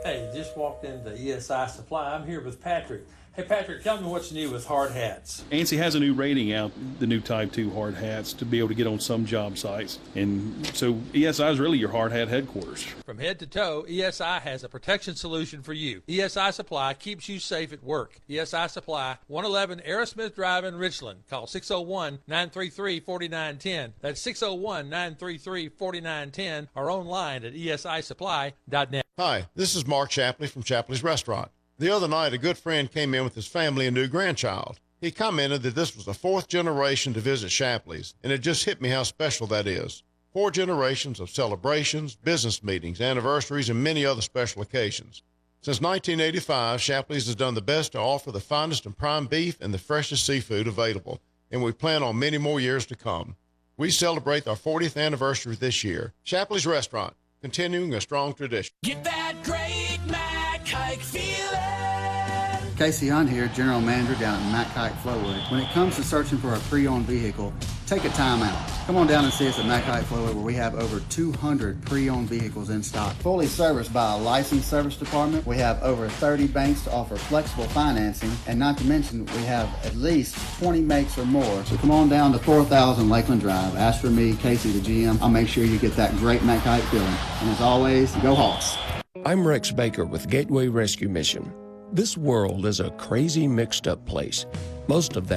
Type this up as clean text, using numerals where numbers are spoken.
Hey, just walked into ESI Supply. I'm here with Patrick. Hey, Patrick, tell me what's new with hard hats. ANSI has a new rating out, the new Type 2 hard hats, to be able to get on some job sites. And so ESI is really your hard hat headquarters. From head to toe, ESI has a protection solution for you. ESI Supply keeps you safe at work. ESI Supply, 111 Aerosmith Drive in Richland. Call 601-933-4910. That's 601-933-4910 or online at esisupply.net. Hi, this is Mark Shapley from Shapley's Restaurant. The other night, a good friend came in with his family and new grandchild. He commented that this was the fourth generation to visit Shapley's, and it just hit me how special that is. 4 generations of celebrations, business meetings, anniversaries, and many other special occasions. Since 1985, Shapley's has done the best to offer the finest and prime beef and the freshest seafood available, and we plan on many more years to come. We celebrate our 40th anniversary this year. Shapley's Restaurant, continuing a strong tradition. Get that great Matt Kike feeling. Casey Hunt here, General Manager down at Matt Kike Flowwood. When it comes to searching for a pre-owned vehicle, take a time out. Come on down and see us at Matt Kike Flowwood, where we have over 200 pre-owned vehicles in stock. Fully serviced by a licensed service department. We have over 30 banks to offer flexible financing, and not to mention we have at least 20 makes or more. So come on down to 4000 Lakeland Drive. Ask for me, Casey, the GM. I'll make sure you get that great Matt Kike feeling. And as always, go Hawks. I'm Rex Baker with Gateway Rescue Mission. This world is a crazy, mixed-up place. Most of that